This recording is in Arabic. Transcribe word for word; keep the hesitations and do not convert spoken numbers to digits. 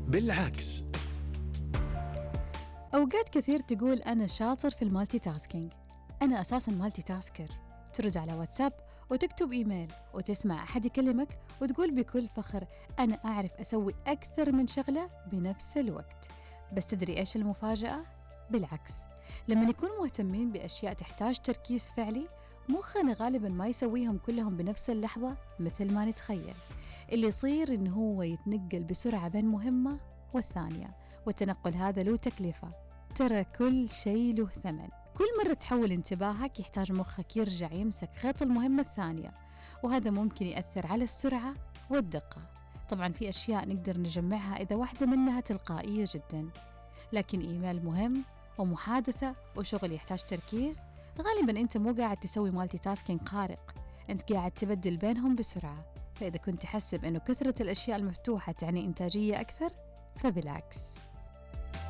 بالعكس. أوقات كثير تقول أنا شاطر في المالتي تاسكينج. أنا أساساً مالتي تاسكر، ترد على واتساب وتكتب إيميل وتسمع أحد يكلمك وتقول بكل فخر أنا أعرف أسوي أكثر من شغلة بنفس الوقت. بس تدري إيش المفاجأة؟ بالعكس، لما نكون مهتمين بأشياء تحتاج تركيز فعلي مخنا غالباً ما يسويهم كلهم بنفس اللحظة مثل ما نتخيل. اللي يصير إنه هو يتنقل بسرعة بين مهمة والثانية، والتنقل هذا له تكلفة. ترى كل شيء له ثمن. كل مرة تحول انتباهك يحتاج مخك يرجع يمسك خيط المهمة الثانية، وهذا ممكن يأثر على السرعة والدقة. طبعاً في أشياء نقدر نجمعها إذا واحدة منها تلقائية جداً، لكن إيميل مهم ومحادثة وشغل يحتاج تركيز، غالباً أنت مو قاعد تسوي مالتي تاسكينج خارق، أنت قاعد تبدل بينهم بسرعة. فإذا كنت تحسب أنه كثرة الأشياء المفتوحة تعني إنتاجية أكثر، فبالعكس.